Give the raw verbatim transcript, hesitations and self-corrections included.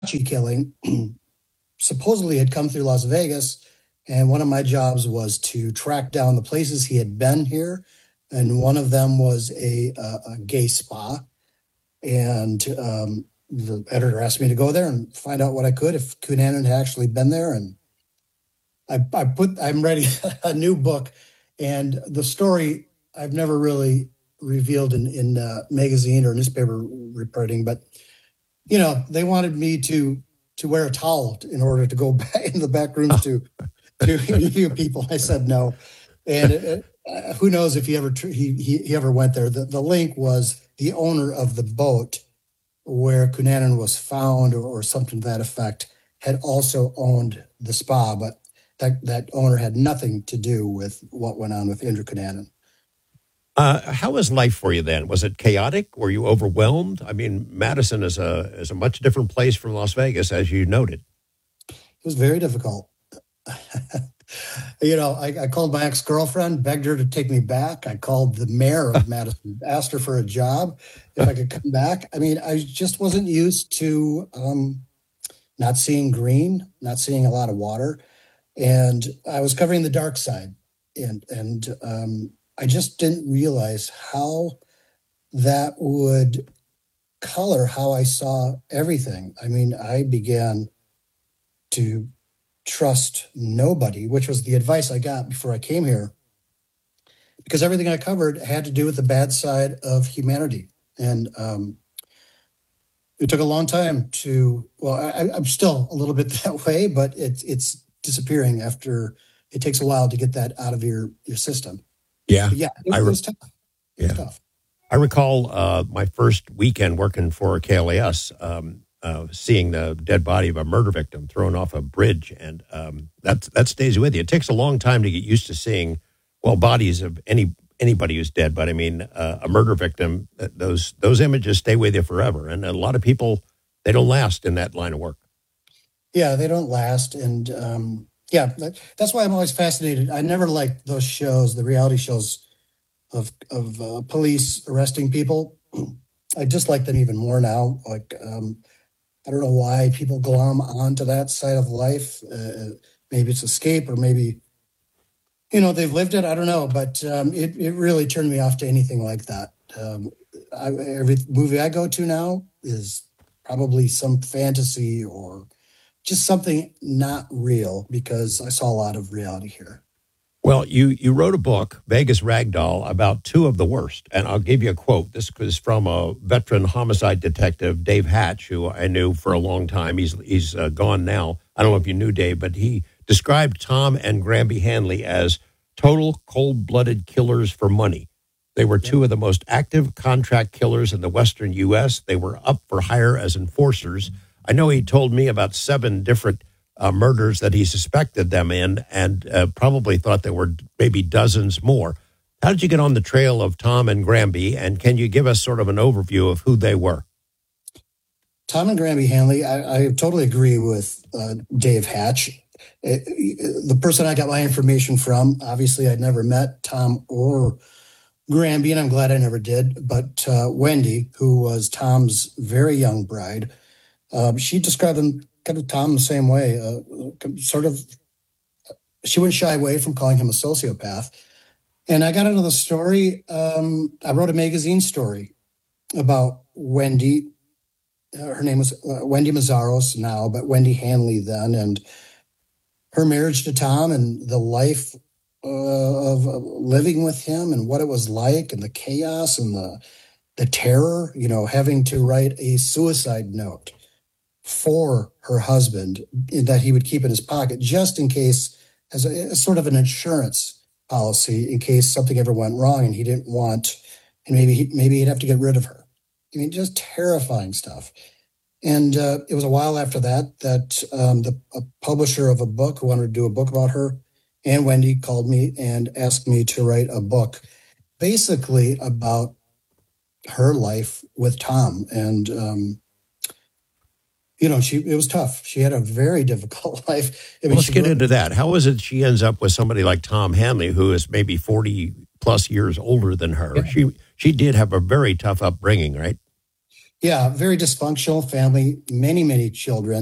killing supposedly had come through Las Vegas, and one of my jobs was to track down the places he had been here, and one of them was a, a, a gay spa, and um, the editor asked me to go there and find out what I could if Cunanan had actually been there, and I, I put I'm ready a new book, and the story I've never really revealed in in uh, magazine or newspaper reporting, but you know they wanted me to to wear a towel in order to go back in the back rooms to to interview people. I said no, and it, uh, who knows if he ever he, he he ever went there. The the link was the owner of the boat where Cunanan was found, or, or something to that effect, had also owned the spa, but that that owner had nothing to do with what went on with Andrew Cunanan. Uh, how was life for you then? Was it chaotic? Were you overwhelmed? I mean, Madison is a is a much different place from Las Vegas, as you noted. It was very difficult. you know, I, I called my ex-girlfriend, begged her to take me back. I called the mayor of Madison, asked her for a job, if I could come back. I mean, I just wasn't used to um, not seeing green, not seeing a lot of water. And I was covering the dark side. And, and um, I just didn't realize how that would color how I saw everything. I mean, I began to trust nobody, which was the advice I got before I came here, because everything I covered had to do with the bad side of humanity. And um, it took a long time to, well, I, I'm still a little bit that way, but it, it's disappearing after, it takes a while to get that out of your, your system. Yeah. But yeah, it, I re- it was tough. It yeah. was tough. I recall uh, my first weekend working for K L A S, um, uh, seeing the dead body of a murder victim thrown off a bridge, and um, that that stays with you. It takes a long time to get used to seeing, well, bodies of any anybody who's dead, but I mean, uh, a murder victim. Those those images stay with you forever, and a lot of people, they don't last in that line of work. Yeah, they don't last, and um, yeah, that's why I'm always fascinated. I never liked those shows, the reality shows of of uh, police arresting people. I dislike them even more now. Like, um, I don't know why people glom onto that side of life. Uh, maybe it's escape, or maybe, you know, they've lived it. I don't know, but um, it it really turned me off to anything like that. Um, I, every movie I go to now is probably some fantasy or just something not real, because I saw a lot of reality here. Well, you, you wrote a book, Vegas Ragdoll, about two of the worst. And I'll give you a quote. This is from a veteran homicide detective, Dave Hatch, who I knew for a long time. He's he's uh, gone now. I don't know if you knew Dave, but he described Tom and Granby Hanley as total cold-blooded killers for money. They were two of the most active contract killers in the Western U S. They were up for hire as enforcers. I know he told me about seven different Uh, murders that he suspected them in, and uh, probably thought there were maybe dozens more. How did you get on the trail of Tom and Granby, and can you give us sort of an overview of who they were? Tom and Granby Hanley, I, I totally agree with uh, Dave Hatch. It, the person I got my information from, obviously I'd never met Tom or Granby, and I'm glad I never did, but uh, Wendy, who was Tom's very young bride, uh, she described him kind of Tom the same way, uh, sort of, she wouldn't shy away from calling him a sociopath. And I got into the story. Um, I wrote a magazine story about Wendy. Uh, her name was uh, Wendy Mazzaros now, but Wendy Hanley then, and her marriage to Tom and the life uh, of uh, living with him and what it was like, and the chaos and the the terror, you know, having to write a suicide note for her husband that he would keep in his pocket just in case, as a as sort of an insurance policy in case something ever went wrong and he didn't want, and maybe he, maybe he'd have to get rid of her. I mean, just terrifying stuff. And uh, it was a while after that that um, the a publisher of a book who wanted to do a book about her and Wendy called me and asked me to write a book basically about her life with Tom. And um, you know, she it was tough. She had a very difficult life. I mean, Let's get grew, into that. How is it she ends up with somebody like Tom Hanley, who is maybe forty plus years older than her? Yeah. She she did have a very tough upbringing, right? Yeah, very dysfunctional family, many, many children.